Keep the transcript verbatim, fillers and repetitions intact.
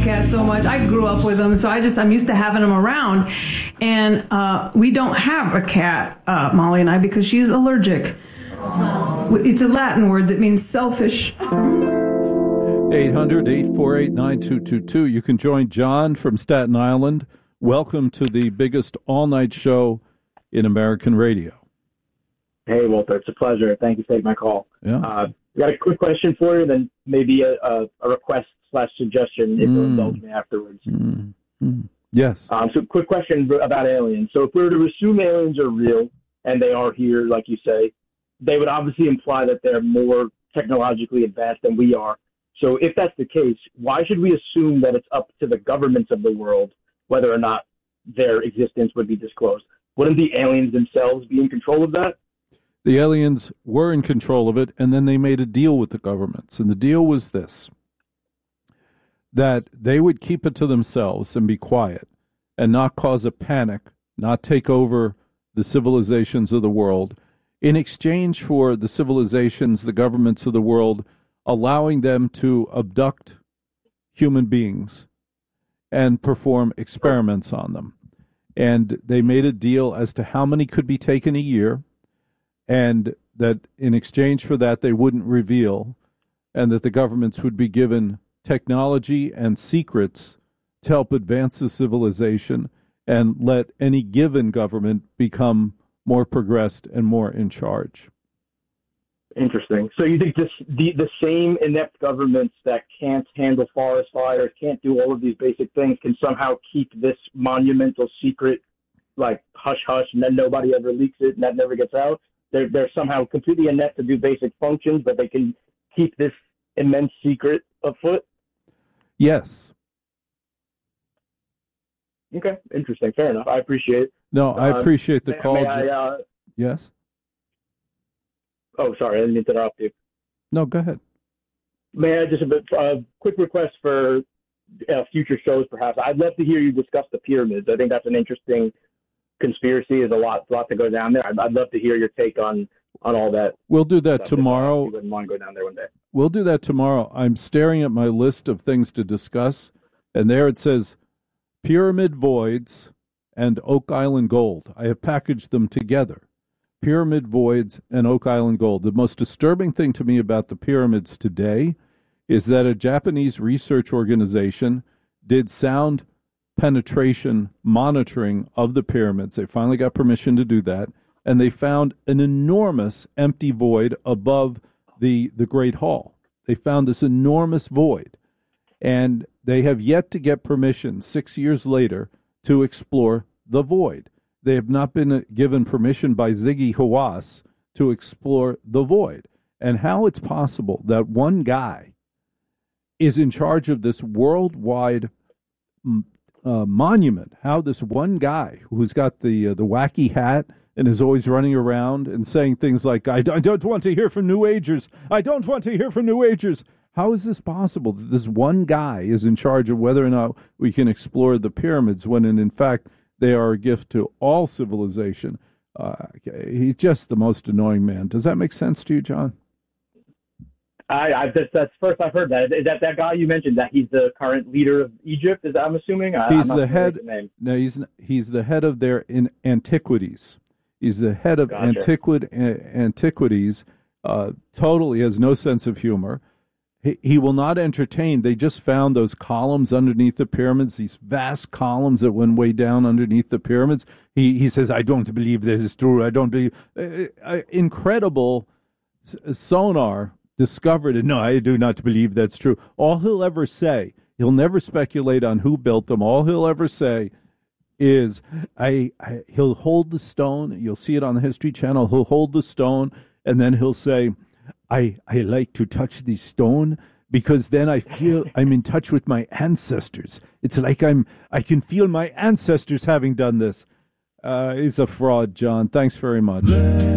cats so much. I grew up with them, so I just, I'm used to having them around. And uh, we don't have a cat, uh, Molly and I, because she's allergic. It's a Latin word that means selfish. eight hundred, eight four eight, nine two two two. You can join John from Staten Island. Welcome to the biggest all-night show in American radio. Hey, Walter, it's a pleasure. Thank you for taking my call. Yeah. Uh, got a quick question for you, then maybe a, a, a request slash suggestion if Mm. you'll indulge me afterwards. Mm. Mm. Yes. Um, so quick question about aliens. So if we were to assume aliens are real, and they are here, like you say, they would obviously imply that they're more technologically advanced than we are. So if that's the case, why should we assume that it's up to the governments of the world whether or not their existence would be disclosed? Wouldn't the aliens themselves be in control of that? The aliens were in control of it, and then they made a deal with the governments. And the deal was this, that they would keep it to themselves and be quiet and not cause a panic, not take over the civilizations of the world, in exchange for the civilizations, the governments of the world, allowing them to abduct human beings and perform experiments on them. And they made a deal as to how many could be taken a year, and that in exchange for that they wouldn't reveal, and that the governments would be given technology and secrets to help advance the civilization and let any given government become more progressed and more in charge. Interesting. So you think this the, the same inept governments that can't handle forest fires, can't do all of these basic things, can somehow keep this monumental secret, like hush-hush, and then nobody ever leaks it, and that never gets out? They're, they're somehow completely inept to do basic functions, but they can keep this immense secret afoot? Yes. Okay, interesting. Fair enough. I appreciate it. No, I Uh, appreciate the may- call. may I, uh, Yes? oh, sorry, I didn't mean to interrupt you. No, go ahead. May I just a bit, uh, quick request for uh, future shows, perhaps? I'd love to hear you discuss the pyramids. I think that's an interesting conspiracy. There's a lot, lot to go down there. I'd, I'd love to hear your take on, on all that. We'll do that stuff. tomorrow. You wouldn't want to go down there one day. We'll do that tomorrow. I'm staring at my list of things to discuss, and there it says Pyramid Voids and Oak Island Gold. I have packaged them together. Pyramid Voids and Oak Island Gold. The most disturbing thing to me about the pyramids today is that a Japanese research organization did sound penetration monitoring of the pyramids. They finally got permission to do that, and they found an enormous empty void above the, the Great Hall. They found this enormous void, and they have yet to get permission six years later to explore the void. They have not been given permission by Ziggy Hawass to explore the void. And how it's possible that one guy is in charge of this worldwide uh, monument, how this one guy who's got the uh, the wacky hat and is always running around and saying things like, I, I don't want to hear from New Agers. I don't want to hear from New Agers. How is this possible that this one guy is in charge of whether or not we can explore the pyramids when, in, in fact, they are a gift to all civilization? Uh, he's just the most annoying man. Does that make sense to you, John? I, I that's, that's first I've heard that. Is that that guy you mentioned? That he's the current leader of Egypt? Is that, I'm assuming? I, He's I'm the head. The name. No, he's he's the head of their in antiquities. He's the head of Gotcha. antiquid antiquities. Uh, totally has no sense of humor. He, he will not entertain. They just found those columns underneath the pyramids, these vast columns that went way down underneath the pyramids. He he says, I don't believe this is true. I don't believe. Uh, uh, incredible sonar discovered it. No, I do not believe that's true. All he'll ever say, he'll never speculate on who built them. All he'll ever say is, I, I he'll hold the stone. You'll see it on the History Channel. He'll hold the stone, and then he'll say, I, I like to touch the stone because then I feel I'm in touch with my ancestors. It's like I'm I can feel my ancestors having done this. Uh, he's a fraud, John. Thanks very much.